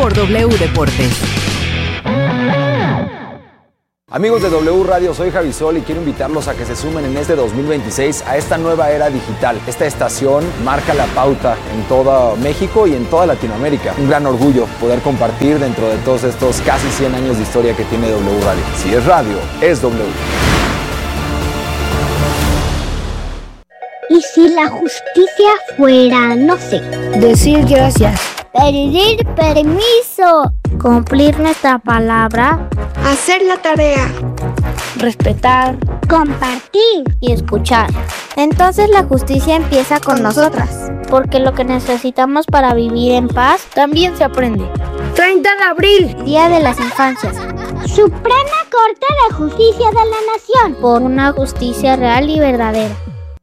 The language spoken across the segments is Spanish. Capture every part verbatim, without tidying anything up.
por W Deportes. Amigos de W Radio, soy Javi Sol y quiero invitarlos a que se sumen en este dos mil veintiséis a esta nueva era digital. Esta estación marca la pauta en todo México y en toda Latinoamérica. Un gran orgullo poder compartir dentro de todos estos casi cien años de historia que tiene W Radio. Si es radio, es W. ¿Y si la justicia fuera, no sé, decir gracias, pedir permiso, cumplir nuestra palabra, hacer la tarea, respetar, compartir y escuchar? Entonces la justicia empieza con, con nosotras, porque lo que necesitamos para vivir en paz también se aprende. treinta de abril, Día de las Infancias. Suprema Corte de Justicia de la Nación, por una justicia real y verdadera.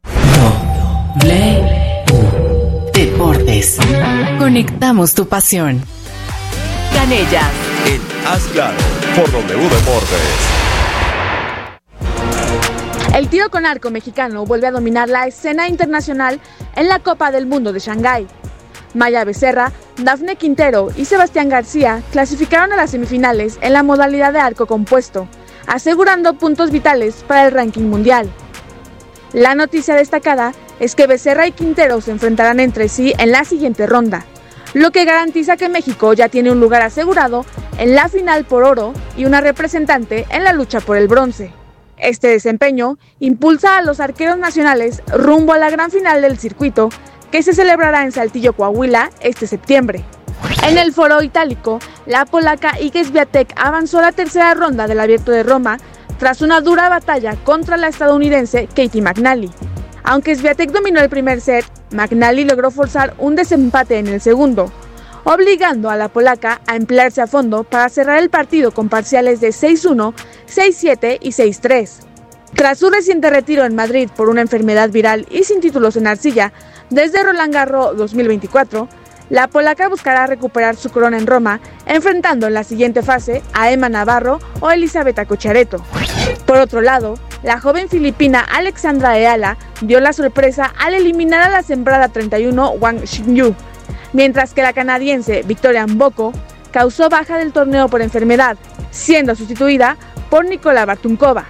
W Deportes. Conectamos tu pasión. Canellas. En Haz Claro, por W Deportes. El tiro con arco mexicano vuelve a dominar la escena internacional en la Copa del Mundo de Shanghái. Maya Becerra, Dafne Quintero y Sebastián García clasificaron a las semifinales en la modalidad de arco compuesto, asegurando puntos vitales para el ranking mundial. La noticia destacada es que Becerra y Quintero se enfrentarán entre sí en la siguiente ronda, lo que garantiza que México ya tiene un lugar asegurado en la final por oro y una representante en la lucha por el bronce. Este desempeño impulsa a los arqueros nacionales rumbo a la gran final del circuito, que se celebrará en Saltillo, Coahuila, este septiembre. En el foro itálico, la polaca Iga Świątek avanzó a la tercera ronda del Abierto de Roma tras una dura batalla contra la estadounidense Katie McNally. Aunque Świątek dominó el primer set, McNally logró forzar un desempate en el segundo, obligando a la polaca a emplearse a fondo para cerrar el partido con parciales de seis uno, seis siete y seis tres. Tras su reciente retiro en Madrid por una enfermedad viral y sin títulos en arcilla desde Roland Garros dos mil veinticuatro, la polaca buscará recuperar su corona en Roma, enfrentando en la siguiente fase a Emma Navarro o Elisabetta Cocciaretto. Por otro lado, la joven filipina Alexandra Eala dio la sorpresa al eliminar a la sembrada treinta y uno Wang Xinyu, mientras que la canadiense Victoria Mboko causó baja del torneo por enfermedad, siendo sustituida por Nikola Bartunkova.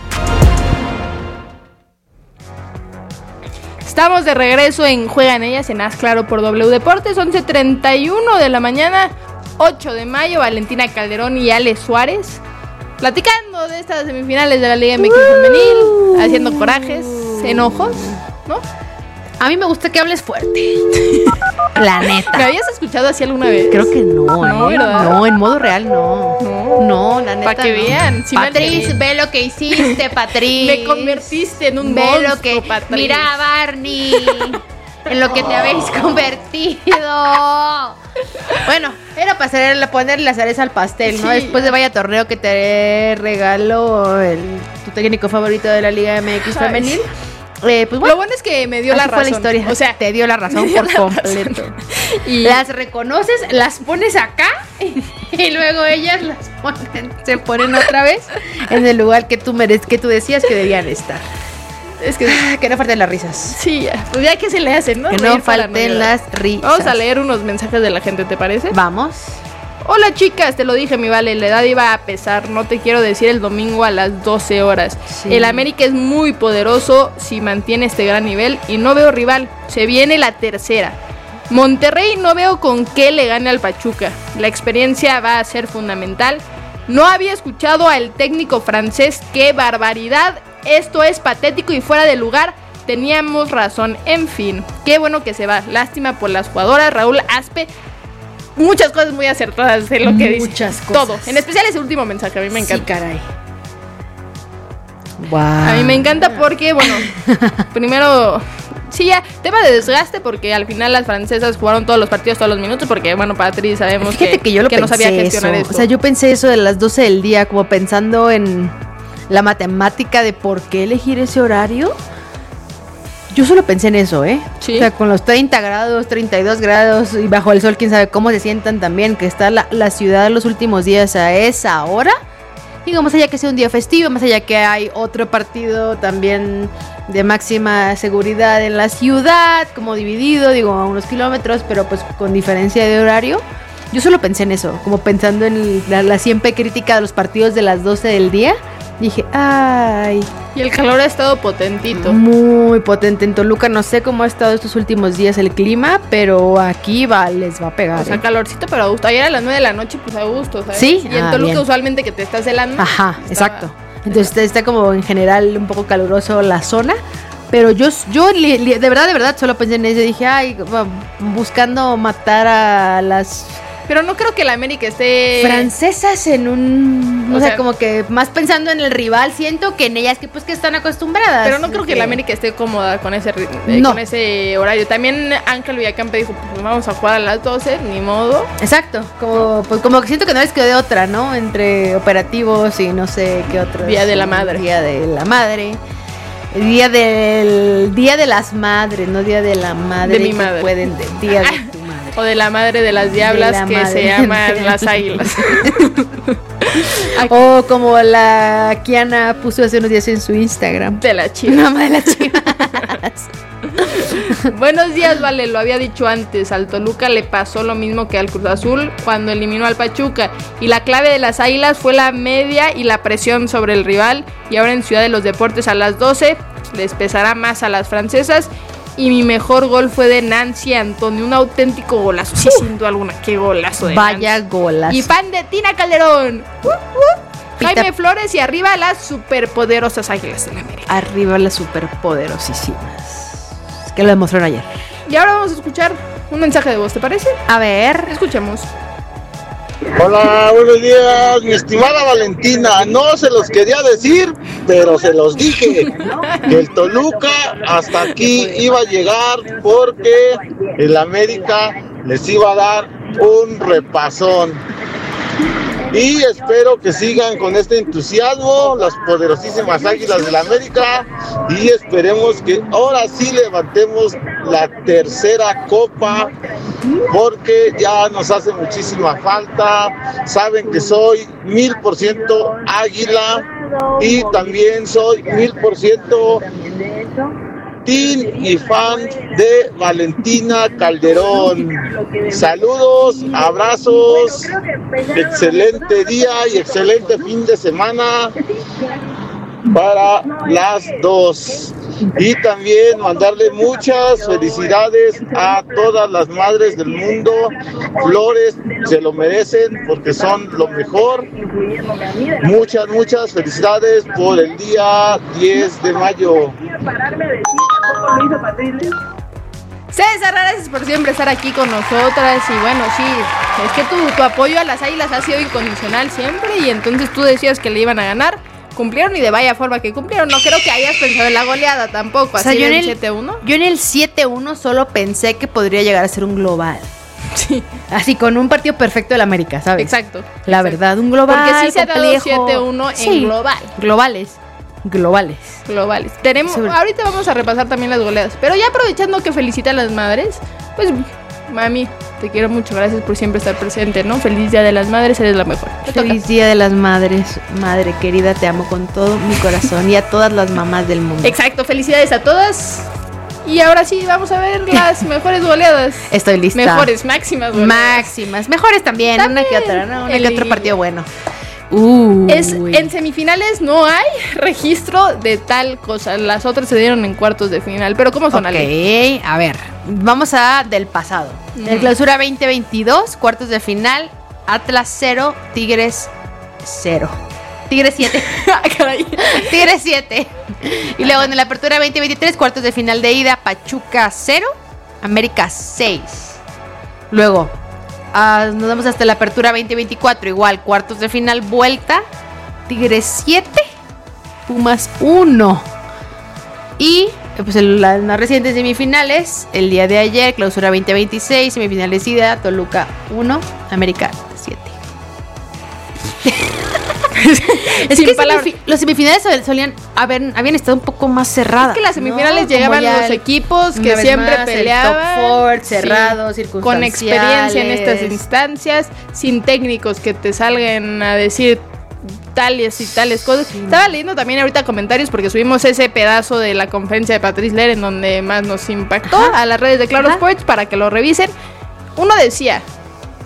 Estamos de regreso en Juegan Ellas en Haz Claro por W Deportes, once treinta y uno de la mañana, ocho de mayo, Valentina Calderón y Ale Suárez platicando de estas semifinales de la Liga M X uh, femenil, haciendo corajes, enojos, ¿no? A mí me gusta que hables fuerte. La neta. ¿Me habías escuchado así alguna vez? Creo que no, no, ¿eh? ¿verdad? No, en modo real no. No, no la neta. Para que no. vean. Sí, Patrice, ve lo que hiciste, Patrice. Me convertiste en un ve monstruo, lo que Patrice. Mira, Barney. En lo que te habéis convertido. Bueno, era para hacer, ponerle la cereza al pastel, ¿no? Sí. Después de vaya torneo que te regaló el, tu técnico favorito de la Liga M X Ay, femenil. Eh, pues bueno, lo bueno es que me dio la razón. Fue la historia. O sea, te dio la razón por la completo. Razón. Y las reconoces, las pones acá y luego ellas las ponen, se ponen otra vez en el lugar que tú mereces, que tú decías que debían estar. Es que, que no falten las risas. Sí, ya. Pues ya que se le hacen, ¿no? Que no falten las risas. Vamos a leer unos mensajes de la gente, ¿te parece? Vamos. Hola chicas, te lo dije mi vale, la edad iba a pesar, no te quiero decir el domingo a las doce horas. Sí. El América es muy poderoso si mantiene este gran nivel y no veo rival, se viene la tercera. Monterrey no veo con qué le gane al Pachuca, la experiencia va a ser fundamental. No había escuchado al técnico francés, qué barbaridad, esto es patético y fuera de lugar. Teníamos razón, en fin, qué bueno que se va, lástima por las jugadoras, Raúl Aspe. Muchas cosas muy acertadas de lo que dice. Muchas cosas. Todo. En especial ese último mensaje, a mí me encanta. Sí, caray. Wow. A mí me encanta porque, bueno, primero, sí, ya, tema de desgaste, porque al final las francesas jugaron todos los partidos, todos los minutos, porque, bueno, Patriz, sabemos Fíjate que, que, yo lo que no sabía gestionar eso. esto. O sea, yo pensé eso de las doce del día, como pensando en la matemática de por qué elegir ese horario. Yo solo pensé en eso, ¿eh? Sí. O sea, con los treinta grados, treinta y dos grados y bajo el sol, quién sabe cómo se sientan también, que está la, la ciudad los últimos días a esa hora. Digo, más allá que sea un día festivo, más allá que hay otro partido también de máxima seguridad en la ciudad, como dividido, digo, a unos kilómetros, pero pues con diferencia de horario. Yo solo pensé en eso, como pensando en el- la, la siempre crítica de los partidos de las doce del día. Dije, ay, Y el calor ha estado potentito. muy potente en Toluca. No sé cómo ha estado estos últimos días el clima, pero aquí va, les va a pegar. O sea, ¿eh? calorcito, pero a gusto. Ayer a las nueve de la noche, pues a gusto, ¿sabes? Sí, Y en ah, Toluca bien. usualmente que te estás helando. Ajá, estaba- exacto. Entonces está, está como en general un poco caluroso la zona. Pero yo, yo li- li- de verdad, de verdad, solo pensé en eso. Dije, ay, va- buscando matar a las Pero no creo que la América esté... francesas en un... O, O sea, sea, como que más pensando en el rival, siento que en ellas que pues que están acostumbradas. Pero no creo que la América esté cómoda con ese, ri- eh, No. con ese horario. También Ángel Villacampe dijo, pues vamos a jugar a las doce, ni modo. Exacto, como, pues, como que siento que no les quedó de otra, ¿no? Entre operativos y no sé qué otro. Día de la madre. Día de la madre. El día del día de las madres, no día de la madre. De mi que madre. Pueden, de- día de tu madre. O de la madre de las diablas la que madre. se llaman las águilas. O como la Kiana puso hace unos días en su Instagram. De la chiva. Mamá de las chivas. Buenos días, Vale, lo había dicho antes. Al Toluca le pasó lo mismo que al Cruz Azul cuando eliminó al Pachuca. Y la clave de las águilas fue la media y la presión sobre el rival. Y ahora en Ciudad de los Deportes a las doce les pesará más a las francesas. Y mi mejor gol fue de Nancy Antonio, un auténtico golazo. Sí, sin duda alguna, qué golazo de Vaya Nancy. golazo. Y fan de Tina Calderón. Uh, uh. Pita- Jaime Flores y arriba las superpoderosas águilas de la América. Arriba las superpoderosísimas. Que lo demostraron ayer. Y ahora vamos a escuchar un mensaje de voz, ¿te parece? A ver. Escuchemos. Hola, buenos días, mi estimada Valentina. No se los quería decir, pero se los dije. Que el Toluca hasta aquí iba a llegar porque el América les iba a dar un repasón. Y espero que sigan con este entusiasmo las poderosísimas Águilas del América y esperemos que ahora sí levantemos la tercera copa porque ya nos hace muchísima falta. Saben que soy mil por ciento águila y también soy mil por ciento team y fan de Valentina Calderón. Saludos, abrazos, excelente día y excelente fin de semana para las dos. Y también mandarle muchas felicidades a todas las madres del mundo. Flores se lo merecen porque son lo mejor. Muchas, muchas felicidades por el día diez de mayo. César, gracias por siempre estar aquí con nosotras. Y bueno, sí, es que tu, tu apoyo a las águilas ha sido incondicional siempre. Y entonces tú decías que le iban a ganar. Cumplieron y de vaya forma que cumplieron. No creo que hayas pensado en la goleada tampoco. O sea, Así yo en del el- siete uno. Yo en el siete uno solo pensé que podría llegar a ser un global. Sí, Así con un partido perfecto del América, ¿sabes? exacto. La exacto. verdad, un global. Porque sí se ha dado complejo. siete uno en Sí, global. Globales. Globales. Globales. Tenemos, Sobre- ahorita vamos a repasar también las goleadas. Pero ya aprovechando que felicita a las madres, pues mami, te quiero mucho, gracias por siempre estar presente, ¿no? Feliz Día de las Madres, eres la mejor. Te toca. Feliz Día de las Madres. Madre querida, te amo con todo mi corazón y a todas las mamás del mundo. Exacto, felicidades a todas. Y ahora sí, vamos a ver las mejores goleadas. Estoy lista. Mejores, máximas goleadas. Máximas. Mejores también. También. Una que otra, ¿no? Una El- que otro partido bueno. Uh, Es, en semifinales no hay registro de tal cosa. Las otras se dieron en cuartos de final. Pero ¿cómo son, Ale? Ok, a ver, vamos a del pasado. Ujú. El clausura veinte veintidós, cuartos de final, Atlas cero, Tigres cero. Tigres siete. Ah, caray. Tigres siete. Y luego en la apertura veinte veintitrés, cuartos de final de ida, Pachuca cero, América seis. Luego, ah, nos vamos hasta la apertura veinte veinticuatro, igual, cuartos de final, vuelta, Tigres siete, Pumas uno. Y pues el- las más recientes semifinales, el día de ayer, clausura veinte veintiséis, semifinales ida, Toluca uno, América siete. Es Sin que palabras. semifi- los semifinales sol- solían haber, habían estado un poco más cerradas. Es que las semifinales ¿no? llegaban Como ya los el- equipos una que vez siempre más, el peleaban. top four, Sí, cerrado, con circunstanciales. experiencia en estas instancias, sin técnicos que te salgan a decir tales y tales cosas. Sí. Estaba leyendo también ahorita comentarios porque subimos ese pedazo de la conferencia de Patrice Ler en donde más nos impactó Ajá. a las redes de Claro Ajá. Sports para que lo revisen. Uno decía,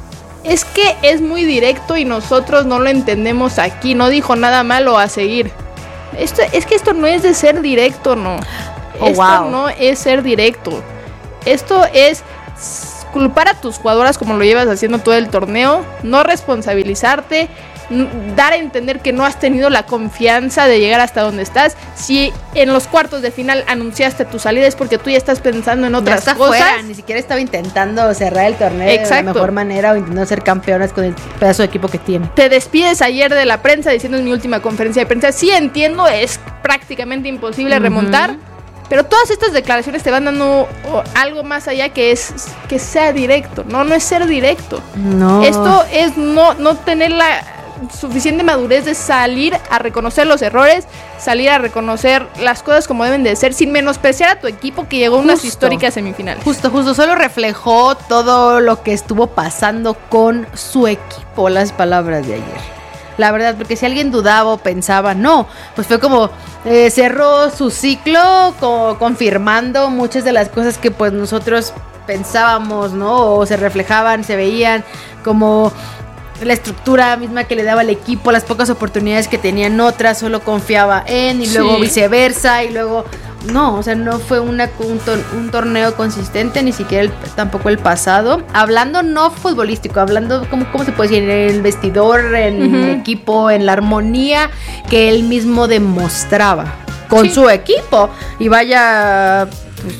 es que es muy directo y nosotros no lo entendemos aquí. No dijo nada malo a seguir. Esto, es que esto no es de ser directo, no. Oh, esto wow. no es ser directo. Esto es culpar a tus jugadoras como lo llevas haciendo todo el torneo, no responsabilizarte, n- dar a entender que no has tenido la confianza de llegar hasta donde estás. Si en los cuartos de final anunciaste tu salida es porque tú ya estás pensando en Ya otras está cosas. fuera, ni siquiera estaba intentando cerrar el torneo de Exacto. la mejor manera o intentando ser campeonas con el pedazo de equipo que tiene. Te despides ayer de la prensa diciendo en mi última conferencia de prensa, sí entiendo, es prácticamente imposible Ujú. remontar, pero todas estas declaraciones te van dando oh, algo más allá que es que sea directo. No, no es ser directo. No. Esto es no, no tener la suficiente madurez de salir a reconocer los errores, salir a reconocer las cosas como deben de ser, sin menospreciar a tu equipo que llegó a unas Justo. históricas semifinales. Justo, justo, solo reflejó todo lo que estuvo pasando con su equipo, las palabras de ayer. La verdad, porque si alguien dudaba o pensaba, no, pues fue como eh, cerró su ciclo co- confirmando muchas de las cosas que pues nosotros pensábamos, ¿no? O se reflejaban, se veían como la estructura misma que le daba al equipo, las pocas oportunidades que tenían otras, solo confiaba en y luego Sí. viceversa y luego no, o sea, no fue una, un, tor- un torneo consistente, ni siquiera el- tampoco el pasado. Hablando no futbolístico, hablando, ¿cómo, cómo se puede decir? En el vestidor, en Ujú. el equipo, en la armonía que él mismo demostraba con Sí. su equipo. Y vaya pues,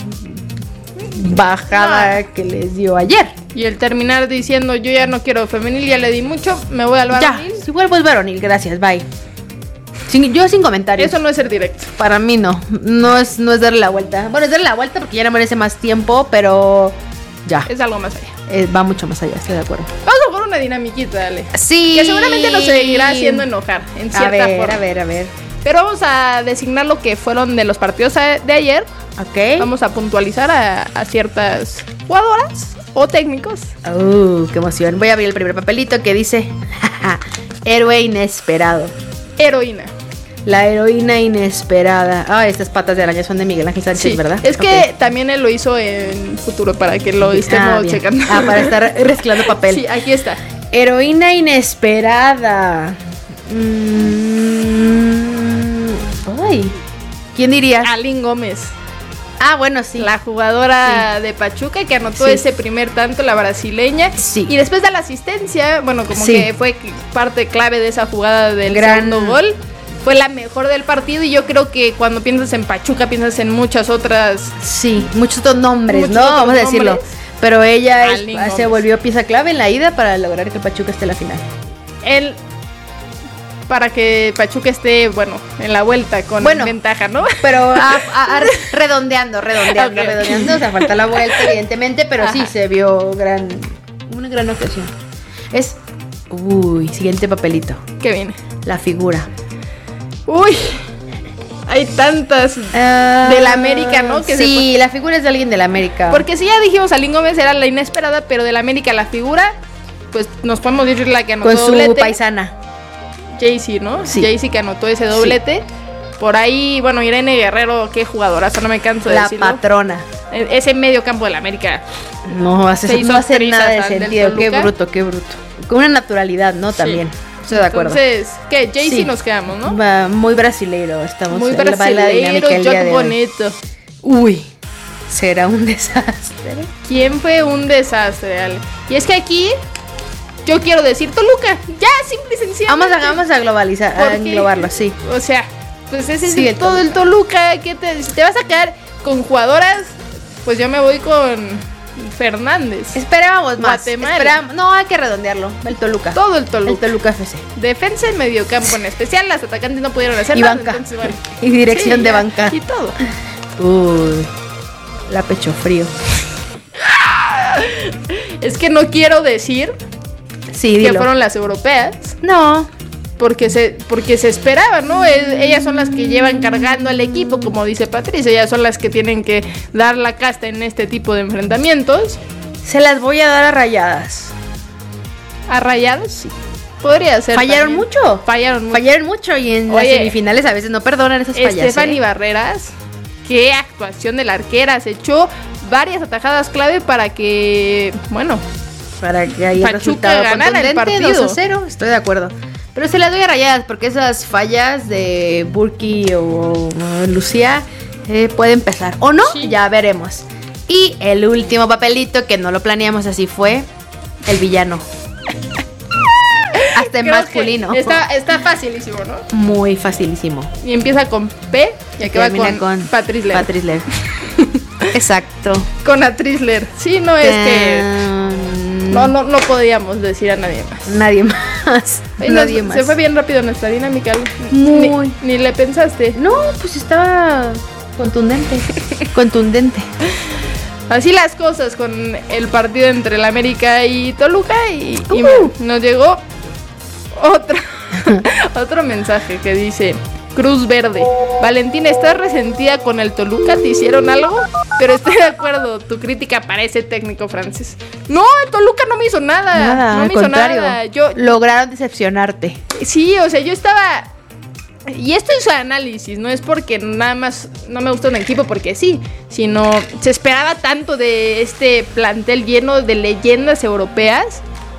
bajada que les dio ayer. Y el terminar diciendo, yo ya no quiero femenil, ya le di mucho, me voy al Ya, varonil. si vuelvo es varonil, gracias, bye. Sin- yo sin comentarios. Eso no es ser directo. Para mí no, no es, no es darle la vuelta. Bueno, es darle la vuelta porque ya no merece más tiempo, pero ya, Es algo más allá. eh, va mucho más allá, estoy de acuerdo. Vamos a jugar una dinamiquita, dale. Sí. Que seguramente nos seguirá haciendo enojar, en cierta A ver, forma. a ver, a ver. Pero vamos a designar lo que fueron de los partidos a- de ayer. Ok. Vamos a puntualizar a, a ciertas jugadoras o técnicos. Uh, qué emoción. Voy a abrir el primer papelito que dice héroe inesperado. Heroína. La heroína inesperada. Ah, estas patas de araña son de Miguel Ángel Sánchez, Sí, ¿verdad? es que Ok. también él lo hizo en futuro para que lo Ah, estemos bien. checando. Ah, para estar reciclando papel. Sí, aquí está. Heroína inesperada. Mm, Ay. ¿Quién dirías? Alin Gómez, Ah, bueno, sí. la jugadora de Pachuca que anotó Sí. ese primer tanto, la brasileña. Sí. Y después de la asistencia, bueno, como Sí. que fue parte clave de esa jugada del Gran- segundo gol. Fue la mejor del partido y yo creo que cuando piensas en Pachuca piensas en muchas otras. Sí, muchos otros nombres, Muchos ¿no? otros Vamos a decirlo. nombres. Pero ella es- Alin se Gómez. volvió pieza clave en la ida para lograr que el Pachuca esté en la final. El, para que Pachuca esté, bueno, en la vuelta con Bueno. ventaja, ¿no? Pero a- a- a- redondeando, redondeando, Ok. redondeando. O sea, falta la vuelta, evidentemente, pero sí Ajá. se vio gran, una gran ocasión. Es, uy, siguiente papelito. ¿Qué viene? La figura. Uy, hay tantas. De la América, ¿no? Que se sí, la figura es de alguien de la América. Porque si ya dijimos, Alin Gómez era la inesperada, pero de la América la figura, pues nos podemos decir la que anotó con su doblete. paisana. Jaycee, ¿no? Sí. Jaycee que anotó ese doblete. Por ahí, bueno, Irene Guerrero, qué jugadoraza, no me canso de La decirlo. patrona. E- Ese medio campo de la América. No hace, Se hizo no hace trizas nada de al del sentido. Qué Toluca. bruto, qué bruto. Con una naturalidad, ¿no? Sí. También. Estoy de acuerdo. Entonces, ¿qué? Jaycee Sí. nos quedamos, ¿no? Va muy brasileiro. Estamos Muy en la- la brasileiro, dinámica el día Jock de hoy. Bonito. Uy, será un desastre. ¿Quién fue un desastre, Ale? Y es que aquí yo quiero decir Toluca. Ya, simple y sencillamente. Vamos a, vamos a globalizar, a Porque, englobarlo, sí. O sea, pues ese Sí, es el todo el Toluca. ¿Qué te, si te vas a quedar con jugadoras, pues yo me voy con Fernández. Esperábamos más. Guatemala. Esperábamos- no, hay que redondearlo. El Toluca. Todo el El Toluca. Toluca F C. Defensa y mediocampo en especial. Las atacantes no pudieron hacer Y nada. banca. Entonces, bueno. Y dirección Sí, de ya, banca. Y todo. Uy, la pecho frío. Es que no quiero decir Sí, que dilo. fueron las europeas. No. Porque se, porque se esperaba, ¿no? Es- ellas son las que llevan cargando al equipo, como dice Patricia. Ellas son las que tienen que dar la casta en este tipo de enfrentamientos. Se las voy a dar a Rayadas. A Rayados, sí. Podría ser. Fallaron también. mucho. Fallaron mucho. Fallaron mucho y en Oye, las semifinales a veces no perdonan esas fallas. Stephanie ¿eh? Barreras, qué actuación de la arquera. Se echó varias atajadas clave para que, bueno, para que haya Pachuca resultado ganara el contundente, partido. dos a cero, estoy de acuerdo. Pero se la doy a Rayadas porque esas fallas de Burki o, o Lucía eh, pueden pasar. ¿O no? Sí. Ya veremos. Y el último papelito, que no lo planeamos, así fue, el villano. Hasta en Creo masculino. que Está, está facilísimo, ¿no? Muy facilísimo. Y empieza con P y acaba Termina con, con Patrice Ler. Patrice Ler. Exacto. Con Patrice Ler. Sí, no es que... Um, No, no, no podíamos decir a nadie más. Nadie más. Oye, nadie nos- más. Se fue bien rápido nuestra dinámica. Muy. Ni, ni le pensaste. No, pues estaba contundente. Contundente. Así las cosas con el partido entre el América y Toluca. Y, y Uh. nos llegó otro, otro mensaje que dice: Cruz Verde, Valentina, ¿estás resentida con el Toluca? ¿Te hicieron algo? Pero estoy de acuerdo, tu crítica para ese técnico francés. No, el Toluca no me hizo nada. Nada, no al me hizo contrario. nada. Yo, Lograron decepcionarte. sí, o sea, yo estaba... Y esto es análisis, no es porque nada más no me gusta un equipo porque sí, sino se esperaba tanto de este plantel lleno de leyendas europeas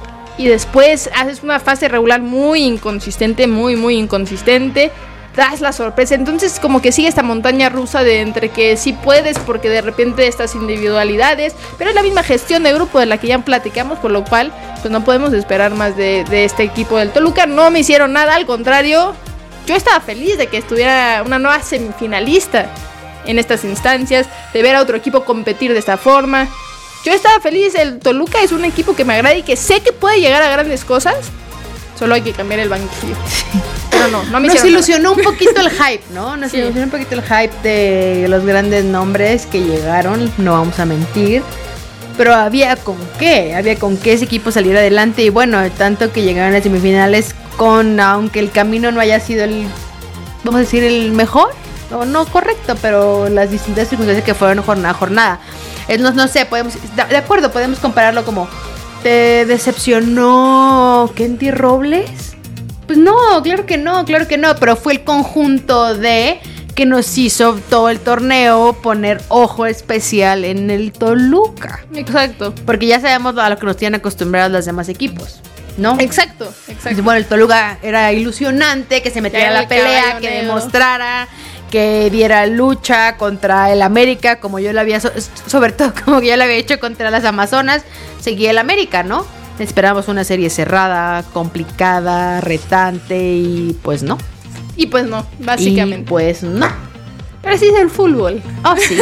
y después haces una fase regular muy inconsistente, muy, muy inconsistente, das la sorpresa, entonces como que sigue esta montaña rusa de entre que sí puedes porque de repente estas individualidades, pero es la misma gestión de grupo de la que ya platicamos, por lo cual pues no podemos esperar más de, de este equipo del Toluca. No me hicieron nada, al contrario, yo estaba feliz de que estuviera una nueva semifinalista en estas instancias, de ver a otro equipo competir de esta forma. Yo estaba feliz, el Toluca es un equipo que me agrada y que sé que puede llegar a grandes cosas, solo hay que cambiar el banquillo. Pero no, no me Nos hicieron ilusionó un poquito el hype, ¿no? Nos Sí. ilusionó un poquito el hype de los grandes nombres que llegaron, no vamos a mentir. Pero había con qué, había con qué ese equipo saliera adelante. Y bueno, tanto que llegaron a las semifinales con, aunque el camino no haya sido el, vamos a decir, el mejor, o no correcto, pero las distintas circunstancias que fueron jornada a jornada. Es, no, no sé, podemos, de, de acuerdo, podemos compararlo como, ¿te decepcionó Kenty Robles? Pues no, claro que no, claro que no, pero fue el conjunto de que nos hizo todo el torneo poner ojo especial en el Toluca. Exacto. Porque ya sabemos a lo que nos tienen acostumbrados los demás equipos, ¿no? Exacto, exacto. Bueno, el Toluca era ilusionante, que se metiera Era a la el pelea, caballo que negro. demostrara, que diera lucha contra el América, como yo lo había, so- sobre todo como yo lo había hecho contra las Amazonas, seguía el América, ¿no? Esperábamos una serie cerrada, complicada, retante y pues no. Y pues no, básicamente. Y pues no. Pero así es el fútbol. Oh sí.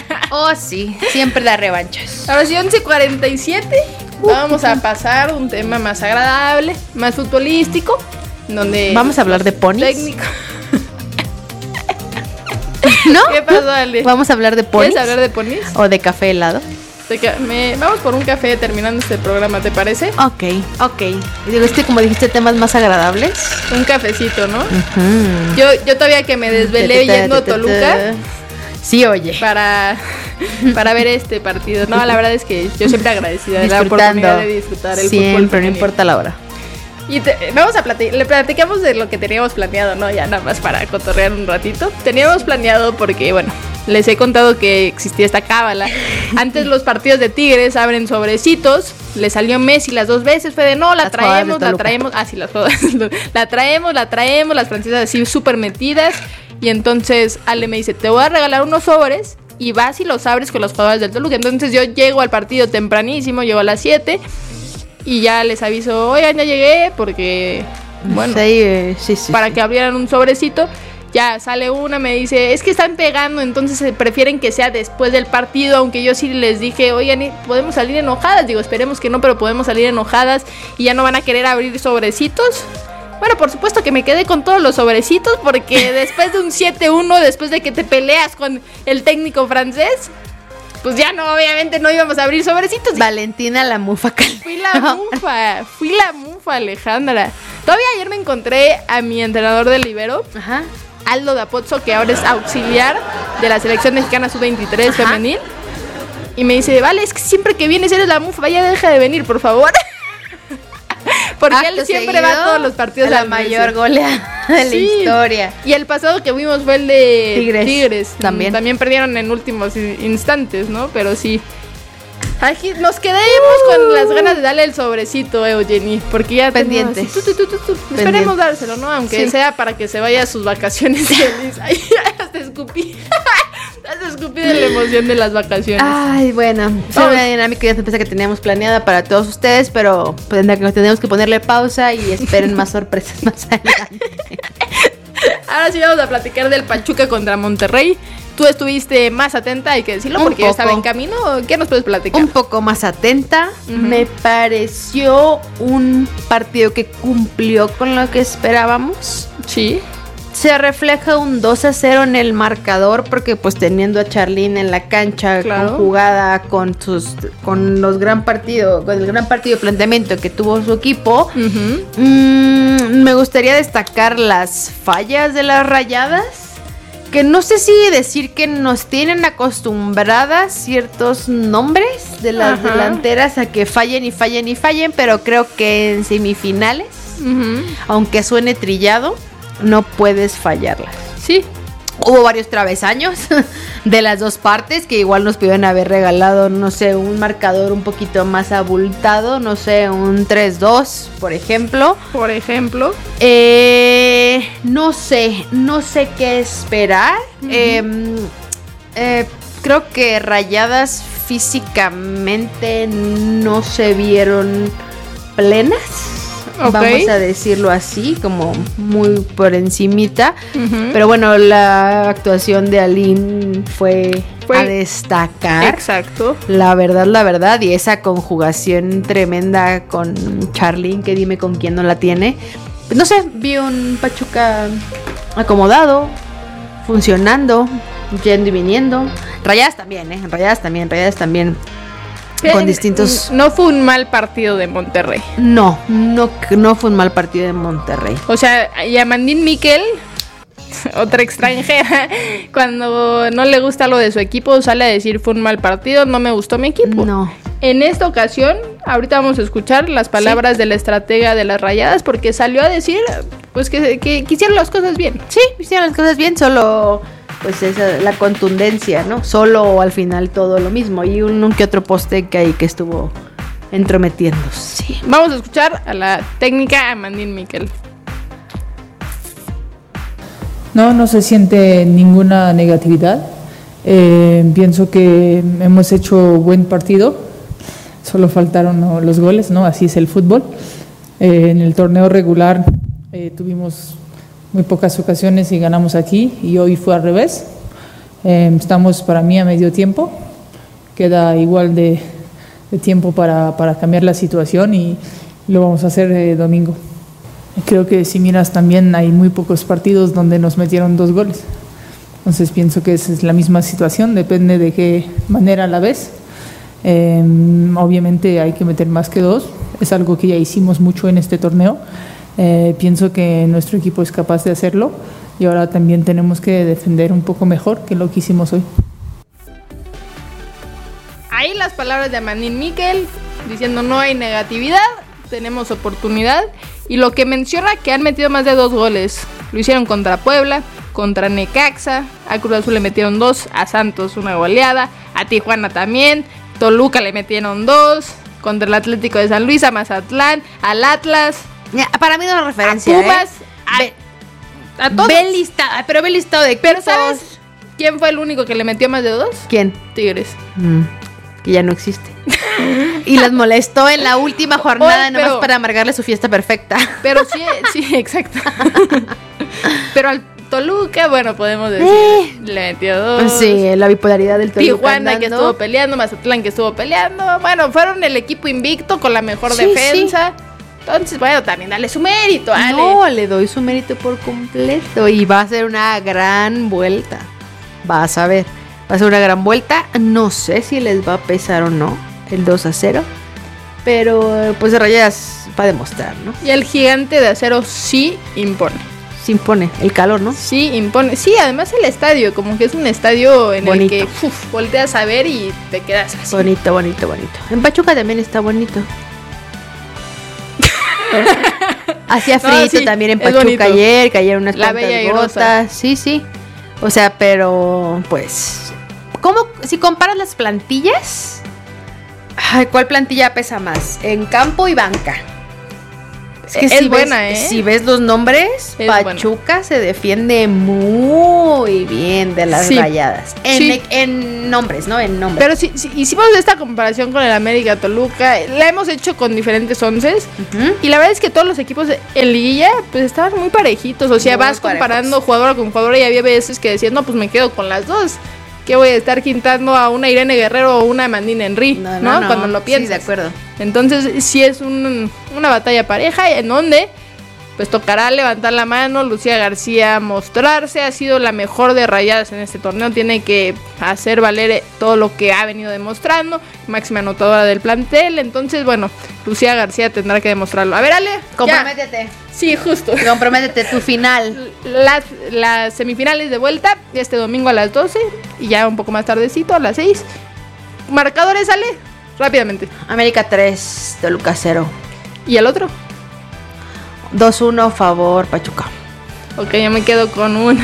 Oh sí. Siempre las revanchas. Ahora sí, once cuarenta y siete. Vamos a pasar a un tema más agradable, más futbolístico, donde Vamos a hablar de ponis. técnico. ¿No? ¿Qué pasó, Ale? Vamos a hablar de ponis. ¿Quieres hablar de ponis? O de café helado. Te ca- me- Vamos por un café terminando este programa, ¿te parece? Ok, ok. Y digo, este, como dijiste, temas más agradables. Un cafecito, ¿no? Ujú. Yo, yo todavía que me desvelé Ta, ta, ta, yendo a ta, ta, Toluca ta. Sí, oye. para, para ver este partido. No, la verdad es que yo siempre agradecida de la oportunidad de disfrutar el fútbol Siempre, no femenil. importa la hora. Y te- vamos a platicar, le platicamos de lo que teníamos planeado, ¿no? Ya nada más para cotorrear un ratito. Teníamos planeado porque, bueno, les he contado que existía esta cábala. Antes los partidos de Tigres abren sobrecitos. Le salió Messi las dos veces. Fue de no, la Las jugadas de traemos, la Toluca. traemos. Ah, sí, las jugadas. La traemos, la traemos. Las francesas así súper metidas. Y entonces Ale me dice, te voy a regalar unos sobres. Y vas y los abres con los jugadores del Toluca. Entonces yo llego al partido tempranísimo, llego a las siete. Y ya les aviso, oigan, ya llegué, porque, bueno, Sí, eh, sí, sí, para sí. que abrieran un sobrecito. Ya sale una, me dice, es que están pegando, entonces eh, prefieren que sea después del partido, aunque yo sí les dije, oigan, ¿y podemos salir enojadas? Digo, esperemos que no, pero podemos salir enojadas y ya no van a querer abrir sobrecitos. Bueno, por supuesto que me quedé con todos los sobrecitos, porque después de un siete uno, después de que te peleas con el técnico francés, pues ya no, obviamente no íbamos a abrir sobrecitos. Valentina la mufa cal- Fui la mufa, fui la mufa, Alejandra. Todavía ayer me encontré a mi entrenador del libero, Ajá. Aldo Dapozzo, que ahora es auxiliar de la selección mexicana sub veintitrés Ajá. femenil. Y me dice, vale, es que siempre que vienes eres la mufa, ya deja de venir, por favor. Porque Acto él siempre seguido, va a todos los partidos. a la al mayor Mercy. goleada de la Sí. historia. Y el pasado que vimos fue el de Tigres. Tigres. También. También perdieron en últimos i- instantes, ¿no? Pero sí. Aquí nos quedemos uh. con las ganas de darle el sobrecito, Eugenie, porque ya pendiente. Tenemos, tú, tú, tú, tú, tú. Esperemos dárselo, ¿no? Aunque sí. sea para que se vaya a sus vacaciones feliz. Ay, hasta escupí. Hasta escupí de la emoción de las vacaciones. Ay, bueno. Es una dinámica ya que teníamos planeada para todos ustedes, pero pues, tenemos que ponerle pausa y esperen más sorpresas más adelante. Ahora sí vamos a platicar del Pachuca contra Monterrey. Tú estuviste más atenta, hay que decirlo, un porque poco. Ya estaba en camino. ¿Qué nos puedes platicar? Un poco más atenta. Uh-huh. Me pareció un partido que cumplió con lo que esperábamos. Sí. Se refleja un dos a cero en el marcador porque pues teniendo a Charlín en la cancha, claro, conjugada con sus con los gran partido, con el gran partido de planteamiento que tuvo su equipo, uh-huh. mmm, me gustaría destacar las fallas de las Rayadas, que no sé si decir que nos tienen acostumbradas ciertos nombres de las Ajá. delanteras a que fallen y fallen y fallen, pero creo que en semifinales, uh-huh. aunque suene trillado, no puedes fallarlas. Sí. Hubo varios travesaños de las dos partes que igual nos pudieron haber regalado, no sé, un marcador un poquito más abultado, no sé, un tres dos, por ejemplo. Por ejemplo. Eh, no sé, no sé qué esperar. Uh-huh. Eh, eh, creo que Rayadas físicamente no se vieron plenas. Okay. Vamos a decirlo así, como muy por encimita. Uh-huh. Pero bueno, la actuación de Aline fue, fue a destacar. Exacto. La verdad, la verdad. Y esa conjugación tremenda con Charlín, que dime con quién no la tiene. No sé, vi un Pachuca acomodado, funcionando, yendo y viniendo. Rayadas también, ¿eh? Rayadas también, Rayadas también. Con distintos... No fue un mal partido de Monterrey. No, no, no fue un mal partido de Monterrey. O sea, y a Mandín Miquel, otra extranjera, cuando no le gusta lo de su equipo, sale a decir fue un mal partido, no me gustó mi equipo. No. En esta ocasión, ahorita vamos a escuchar las palabras sí. de la estratega de las Rayadas, porque salió a decir pues que, que, que hicieron las cosas bien. Sí, hicieron las cosas bien, solo... pues esa la contundencia, ¿no? Solo al final todo lo mismo y un, un que otro poste que ahí que estuvo entrometiéndose. Sí. Vamos a escuchar a la técnica Amandine Miquel. No, no se siente ninguna negatividad. Eh, pienso que hemos hecho buen partido. Solo faltaron ¿no? los goles, ¿no? Así es el fútbol. Eh, en el torneo regular eh, tuvimos muy pocas ocasiones y ganamos aquí y hoy fue al revés. Eh, estamos para mí a medio tiempo, queda igual de, de tiempo para, para cambiar la situación y lo vamos a hacer eh, domingo. Creo que si miras también hay muy pocos partidos donde nos metieron dos goles, entonces pienso que esa es la misma situación, depende de qué manera la ves. Eh, obviamente hay que meter más que dos, es algo que ya hicimos mucho en este torneo. Eh, pienso que nuestro equipo es capaz de hacerlo y ahora también tenemos que defender un poco mejor que lo que hicimos hoy. Ahí las palabras de Amandine Miquel diciendo no hay negatividad, tenemos oportunidad y lo que menciona que han metido más de dos goles, lo hicieron contra Puebla, contra Necaxa, a Cruz Azul le metieron dos, a Santos una goleada, a Tijuana también, Toluca le metieron dos, contra el Atlético de San Luis, a Mazatlán, al Atlas. Para mí no es referencia, a Pumas, ¿eh? a, a todos. Ve listado, pero ve listado de Pero ¿sabes quién fue el único que le metió más de dos? ¿Quién? Tigres. Mm, que ya no existe. Y las molestó en la última jornada Oye, pero, nomás para amargarle su fiesta perfecta. Pero sí, sí, exacto. Pero al Toluca, bueno, podemos decir, eh. le metió dos. Sí, la bipolaridad del Toluca. Tijuana andando. Que estuvo peleando, Mazatlán que estuvo peleando. Bueno, fueron el equipo invicto con la mejor sí, defensa. Sí. Entonces, bueno, también dale su mérito, Ale. No, le doy su mérito por completo. Y va a ser una gran vuelta. Vas a ver. Va a ser una gran vuelta. No sé si les va a pesar o no el dos a cero. Pero, pues, Rayadas va a demostrar, ¿no? Y el gigante de acero sí impone. Sí impone. El calor, ¿no? Sí impone. Sí, además el estadio. Como que es un estadio en bonito. El que uf, volteas a ver y te quedas así. Bonito, bonito, bonito. En Pachuca también está bonito. Hacía frito no, sí, también en Pachuca ayer, cayeron unas la cuantas gotas. Sí, sí. O sea, pero pues, ¿cómo? Si comparas las plantillas, Ay, ¿cuál plantilla pesa más? En campo y banca. Es que es si buena, ves, ¿eh? Si ves los nombres, Es Pachuca buena. Se defiende muy bien de las sí. Rayadas. En, Sí. en nombres, ¿no? En nombres. Pero si, si hicimos esta comparación con el América Toluca, la hemos hecho con diferentes onces. Uh-huh. Y la verdad es que todos los equipos en liguilla pues estaban muy parejitos. O sea, Muy vas parejos. comparando jugador con jugador y había veces que decías, no, pues me quedo con las dos. Que voy a estar quintando a una Irene Guerrero o una Amandine Henry, ¿no? No, no, no. Cuando lo Sí, piensas. de acuerdo. Entonces, sí es un, una batalla pareja en donde pues tocará levantar la mano, Lucía García mostrarse, ha sido la mejor de Rayadas en este torneo, tiene que hacer valer todo lo que ha venido demostrando, máxima anotadora del plantel, entonces bueno, Lucía García tendrá que demostrarlo. A ver, Ale, Comprométete. ya. Sí, justo. Comprométete, tu final. Las, las semifinales de vuelta este domingo a las doce y ya un poco más tardecito a las seis. Marcadores, Ale, rápidamente. América tres, Toluca cero. ¿Y el otro? dos uno, favor Pachuca. Ok, yo me quedo con un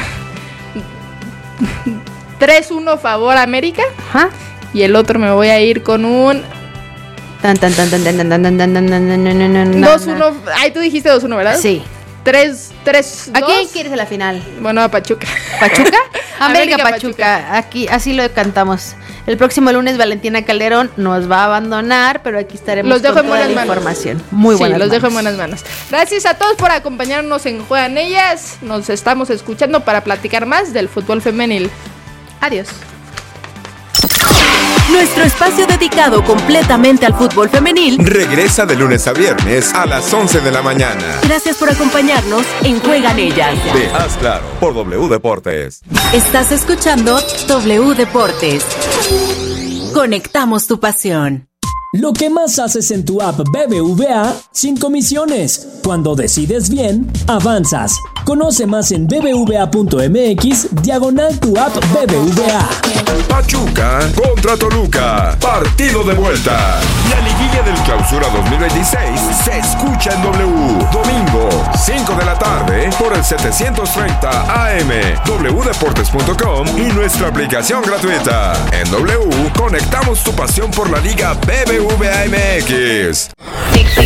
tres uno favor América. Ajá. Y el otro me voy a ir con un Tan tan tan tan tan tan tan tan tan tan tan tan dos uno. Ay, tú dijiste dos uno, ¿verdad? Sí. tres tres ¿A quién quieres en la final? Bueno, a Pachuca. ¿Pachuca? América, América, Pachuca. Pachuca. Aquí, así lo cantamos. El próximo lunes Valentina Calderón nos va a abandonar, pero aquí estaremos Los dejo con en toda buenas la manos. información. Muy sí, buenas los manos. dejo en buenas manos. Gracias a todos por acompañarnos en Juegan Ellas. Nos estamos escuchando para platicar más del fútbol femenil. Adiós. Nuestro espacio dedicado completamente al fútbol femenil Regresa de lunes a viernes a las once de la mañana. Gracias por acompañarnos en Juegan Ellas. De Haz Claro por W Deportes. Estás escuchando W Deportes. Conectamos tu pasión. Lo que más haces en tu app B B V A sin comisiones. Cuando decides bien, avanzas. Conoce más en bbva.mx diagonal tu app B B V A. Pachuca contra Toluca. Partido de vuelta. La liguilla del Clausura dos mil veintiséis se escucha en W. Domingo, cinco de la tarde, por el setecientos treinta A M, w deportes punto com y nuestra aplicación gratuita. En W, conectamos tu pasión por la Liga B B V A M X.